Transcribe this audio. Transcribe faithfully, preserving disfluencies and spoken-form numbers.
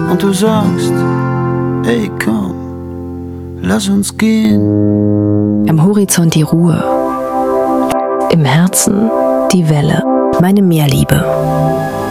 und du sagst, ey komm, lass uns gehen. Am Horizont die Ruhe, im Herzen die Welle, meine Meerliebe.